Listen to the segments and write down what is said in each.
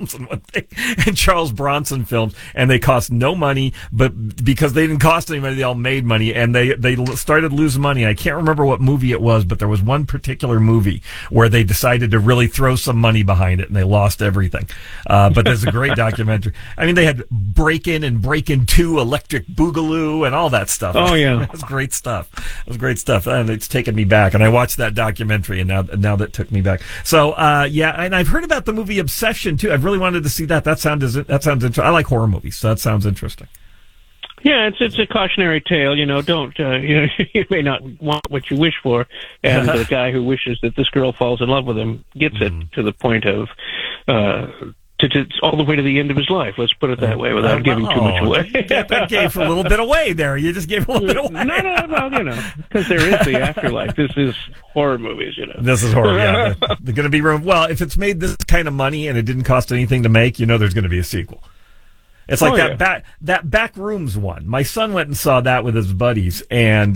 films and Charles Bronson films, and they cost no money, but because they didn't cost any money, they all made money, and they started losing money. I can't remember what movie it was, but there was one particular movie where they decided to really throw some money behind it, and they lost everything. But there's a great documentary. I mean, they had Break-In and Break-In 2, Electric Boogaloo, and all that stuff. Oh, yeah. It was great stuff. And it's taken me back, and I watched that documentary, and now that took me back. So, and I've heard about the movie Obsession, too. I've really wanted to see that. That sounds interesting. I like horror movies, so that sounds interesting. Yeah, it's a cautionary tale. Don't you may not want what you wish for, and the guy who wishes that this girl falls in love with him gets it to the point of to all the way to the end of his life. Let's put it that way, without giving too much away. That gave a little bit away there. You just gave a little bit away. No, well, because there is the afterlife. This is horror movies, This is horror. Yeah, there's going to be room. Well, if it's made this kind of money and it didn't cost anything to make, there's going to be a sequel. It's like that Back Rooms one. My son went and saw that with his buddies, and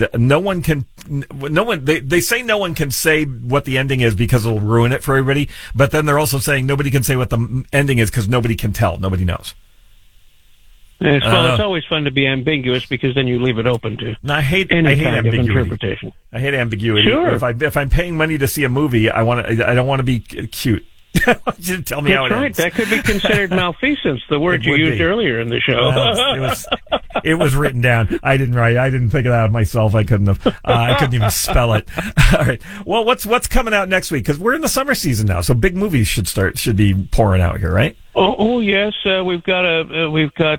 they say no one can say what the ending is because it'll ruin it for everybody, but then they're also saying nobody can say what the ending is because nobody can tell. Nobody knows. It's always fun to be ambiguous because then you leave it open to I hate ambiguity. Of interpretation. I hate ambiguity. Sure. If I'm paying money to see a movie, I don't want to be cute. I want you to tell me how it ends. That could be considered malfeasance, the word you used earlier in the show. It was written down. I didn't write. I didn't think of that myself. I couldn't have. I couldn't even spell it. All right. Well, what's coming out next week? Because we're in the summer season now, so big movies should be pouring out here, right? Oh yes, we've got a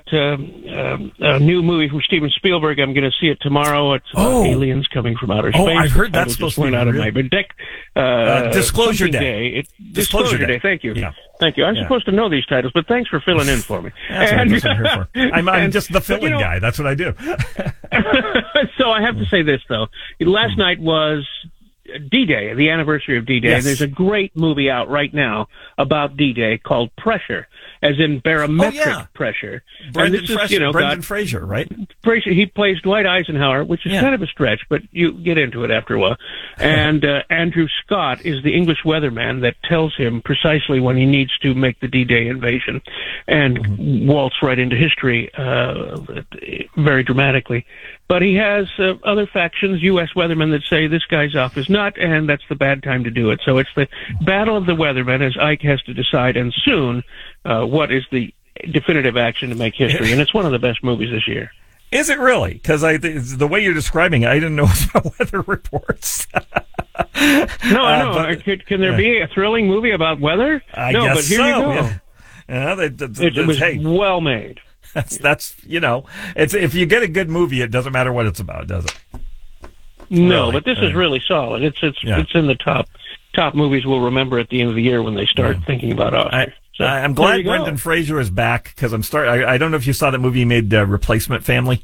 new movie from Steven Spielberg. I'm going to see it tomorrow. It's Aliens Coming from Outer Space. I've heard that's supposed to be out of my deck. Disclosure Day. Disclosure Day. Thank you. Yeah. Thank you. I'm supposed to know these titles, but thanks for filling in for me. That's what I'm here for. I'm just the fill-in guy. That's what I do. So I have to say this though. Last night was D-Day, the anniversary of D-Day. Yes. There's a great movie out right now about D-Day called Pressure, as in barometric pressure. Brendan Fraser, right? Fraser, he plays Dwight Eisenhower, which is kind of a stretch, but you get into it after a while. And Andrew Scott is the English weatherman that tells him precisely when he needs to make the D-Day invasion and waltz right into history very dramatically. But he has other factions, U.S. weathermen, that say this guy's off his nut, and that's the bad time to do it. So it's the battle of the weathermen as Ike has to decide, and soon, what is the definitive action to make history. And it's one of the best movies this year. Is it really? Because the way you're describing it, I didn't know about weather reports. No, I know. Can there be a thrilling movie about weather? I guess but here you go. Yeah. It was well made. That's it's if you get a good movie, it doesn't matter what it's about, does it? No, really? But this is really solid. It's in the top movies we'll remember at the end of the year when they start thinking about Oscars. I'm glad Brendan Fraser is back because I don't know if you saw that movie he made, Replacement Family.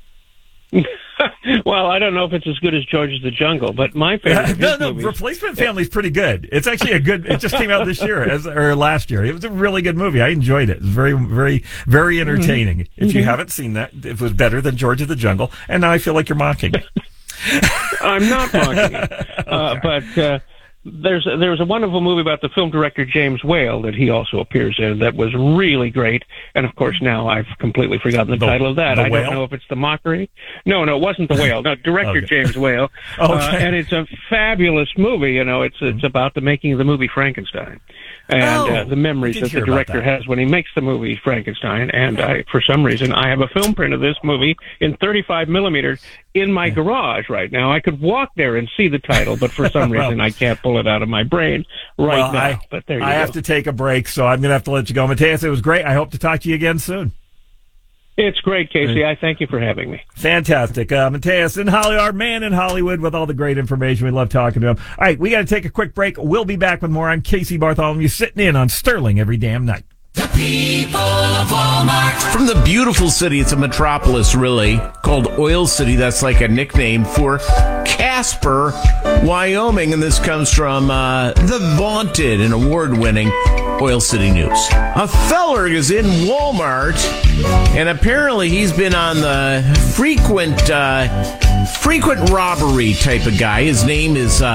Well, I don't know if it's as good as George of the Jungle, but my favorite. Movies, Replacement Family is pretty good. It's actually it just came out this year or last year. It was a really good movie. I enjoyed it. It was very, very, very entertaining. If you haven't seen that, it was better than George of the Jungle. And now I feel like you're mocking me. I'm not mocking you, but. There was a wonderful movie about the film director James Whale that he also appears in that was really great. And, of course, now I've completely forgotten the title of that. I don't know if it's The Mockery. No, it wasn't The Whale. No, director James Whale. And it's a fabulous movie. It's about the making of the movie Frankenstein. And the memories that the director has when he makes the movie Frankenstein. And for some reason, I have a film print of this movie in 35 millimeters in my garage right now. I could walk there and see the title, but for some reason I can't pull it out of my brain now. But there you go. I have to take a break, so I'm going to have to let you go. Mateus, it was great. I hope to talk to you again soon. It's great, Casey. I thank you for having me. Fantastic. Mateus in Hollywood, our man in Hollywood with all the great information. We love talking to him. All right, we got to take a quick break. We'll be back with more. I'm Casey Bartholomew, sitting in on Sterling every damn night. The people of Walmart. From the beautiful city, it's a metropolis, really, called Oil City. That's like a nickname for Casper, Wyoming. And this comes from the vaunted and award-winning Oil City News. A feller is in Walmart, and apparently he's been on the frequent robbery type of guy. His name is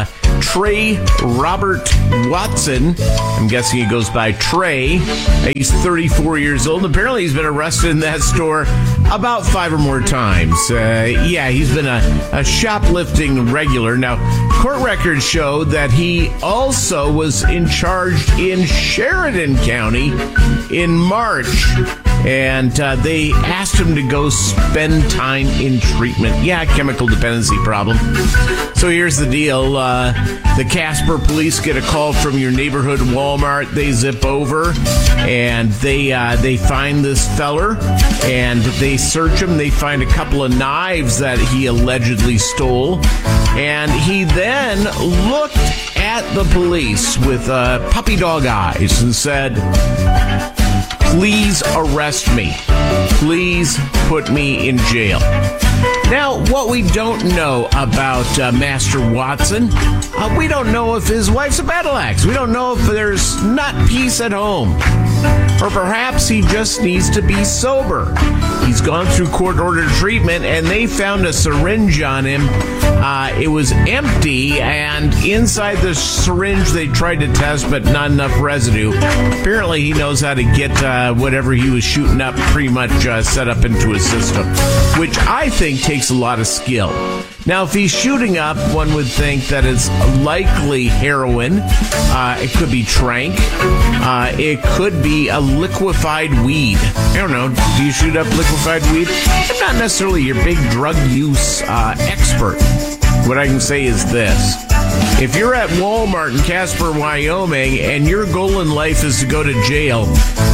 Trey Robert Watson. I'm guessing he goes by Trey. He's 34 years old. Apparently, he's been arrested in that store about 5 or more times. He's been a shoplifting regular. Now, court records show that he also was charged in Sheridan County in March. And they asked him to go spend time in treatment. Yeah, chemical dependency problem. So here's the deal. The Casper police get a call from your neighborhood Walmart. They zip over, and they find this feller, and they search him. They find a couple of knives that he allegedly stole. And he then looked at the police with puppy dog eyes and said, "Please arrest me. Please put me in jail." Now, what we don't know about Master Watson, we don't know if his wife's a battle axe. We don't know if there's not peace at home. Or perhaps he just needs to be sober. He's gone through court-ordered treatment, and they found a syringe on him. It was empty, and inside the syringe they tried to test, but not enough residue. Apparently he knows how to get whatever he was shooting up pretty much set up into his system, which I think takes a lot of skill. Now, if he's shooting up, one would think that it's likely heroin. It could be trank. It could be a liquefied weed. I don't know. Do you shoot up liquefied weed? I'm not necessarily your big drug use expert. What I can say is this. If you're at Walmart in Casper, Wyoming, and your goal in life is to go to jail,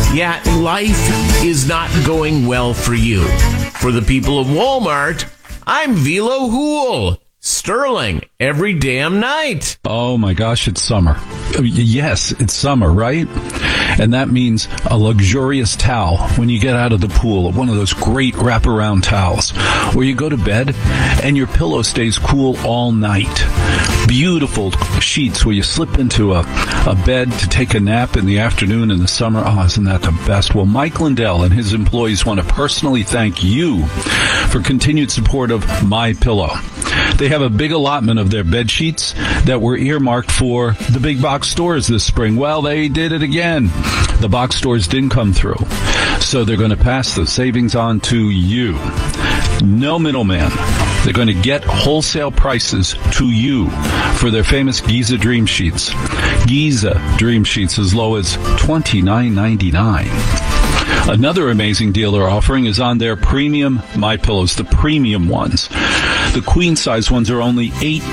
life is not going well for you. For the people of Walmart, I'm Velo Hool. Sterling, every damn night. Oh my gosh, it's summer. Yes, it's summer, right? And that means a luxurious towel when you get out of the pool, one of those great wraparound towels, where you go to bed and your pillow stays cool all night. Beautiful sheets where you slip into a bed to take a nap in the afternoon in the summer. Oh, isn't that the best? Well, Mike Lindell and his employees want to personally thank you for continued support of MyPillow. They have a big allotment of their bed sheets that were earmarked for the big box stores this spring. Well, they did it again. The box stores didn't come through. So they're going to pass the savings on to you. No middleman. They're going to get wholesale prices to you for their famous Giza Dream Sheets. Giza Dream Sheets as low as $29.99. Another amazing deal they're offering is on their premium MyPillows, the premium ones. The queen size ones are only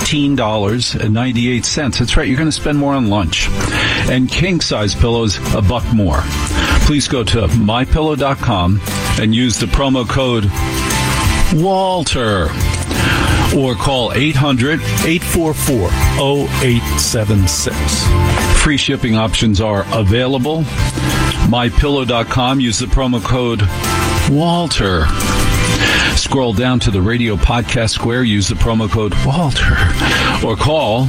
$18.98. That's right, you're going to spend more on lunch. And king size pillows, $1 more. Please go to mypillow.com and use the promo code Walter. Or call 800-844-0876. Free shipping options are available. MyPillow.com. Use the promo code Walter. Scroll down to the radio podcast square. Use the promo code Walter. Or call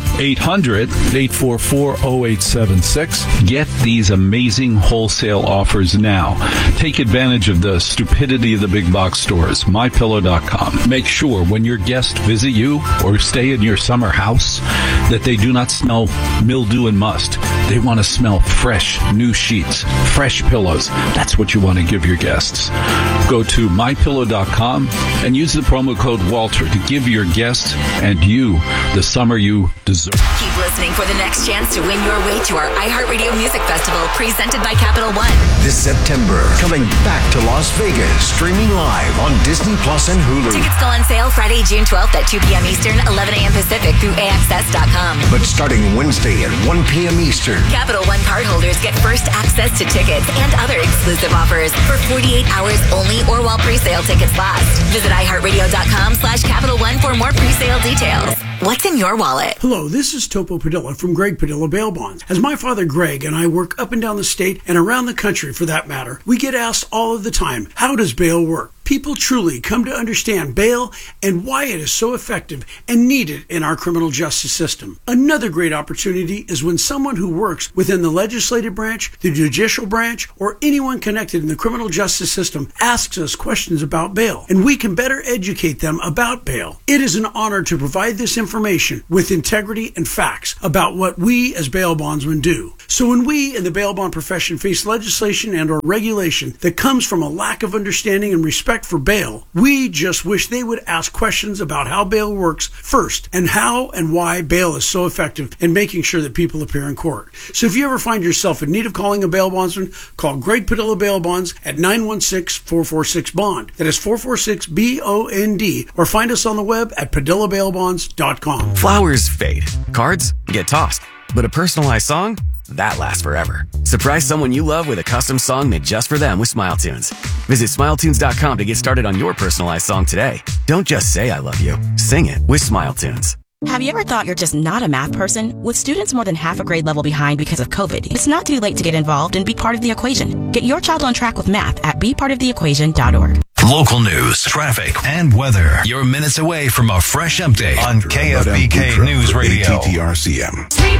800-844-0876. Get these amazing wholesale offers now. Take advantage of the stupidity of the big box stores. MyPillow.com. Make sure when your guests visit you or stay in your summer house that they do not smell mildew and must. They want to smell fresh, new sheets, fresh pillows. That's what you want to give your guests. Go to MyPillow.com and use the promo code Walter to give your guests and you the summer you deserve. Keep listening for the next chance to win your way to our iHeartRadio Music Festival presented by Capital One. This September, coming back to Las Vegas, streaming live on Disney Plus and Hulu. Tickets go on sale Friday, June 12th at 2 p.m. Eastern, 11 a.m. Pacific through AXS.com. But starting Wednesday at 1 p.m. Eastern, Capital One cardholders get first access to tickets and other exclusive offers for 48 hours only or while pre-sale tickets last. Visit iHeartRadio.com/Capital One for more pre-sale details. What's in your wallet? Hello, this is Topo Padilla from Greg Padilla Bail Bonds. As my father Greg and I work up and down the state and around the country for that matter, we get asked all of the time, how does bail work? people truly come to understand bail and why it is so effective and needed in our criminal justice system. Another great opportunity is when someone who works within the legislative branch, the judicial branch, or anyone connected in the criminal justice system asks us questions about bail, and we can better educate them about bail. It is an honor to provide this information with integrity and facts about what we as bail bondsmen do. So when we in the bail bond profession face legislation and or regulation that comes from a lack of understanding and respect for bail, we just wish they would ask questions about how bail works first and how and why bail is so effective in making sure that people appear in court. So if you ever find yourself in need of calling a bail bondsman, call Greg Padilla Bail Bonds at 916-446-BOND. That is 446-BOND, or find us on the web at PadillaBailBonds.com. Flowers fade. Cards get tossed. But a personalized song? That lasts forever. Surprise someone you love with a custom song made just for them with SmileTunes. Visit SmileTunes.com to get started on your personalized song today. Don't just say I love you. Sing it with SmileTunes. Have you ever thought you're just not a math person? With students more than half a grade level behind because of COVID, it's not too late to get involved and be part of the equation. Get your child on track with math at bepartoftheequation.org. Local news, traffic, and weather. You're minutes away from a fresh update on KFBK News Radio. ATTRCM.